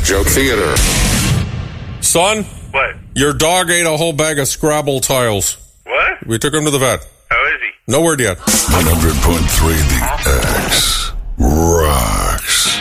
Joke Theater. Son? What? Your dog ate a whole bag of Scrabble tiles. What? We took him to the vet. How is he? No word yet. 100.3 The X rocks.